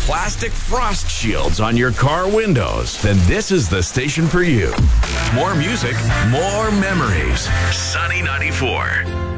plastic frost shields on your car windows, then this is the station for you. More music, more memories. Sunny 94.